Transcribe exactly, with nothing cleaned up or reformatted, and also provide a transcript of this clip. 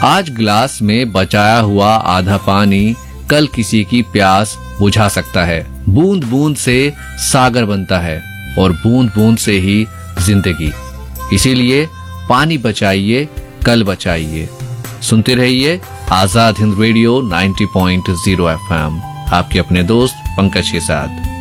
आज ग्लास में बचाया हुआ आधा पानी कल किसी की प्यास बुझा सकता है। बूंद बूंद से सागर बनता है और बूंद बूंद से ही जिंदगी। इसीलिए पानी बचाइए, कल बचाइए। सुनते रहिए आजाद हिंद रेडियो नब्बे पॉइंट शून्य एफ एम, आपके अपने दोस्त पंकज के साथ।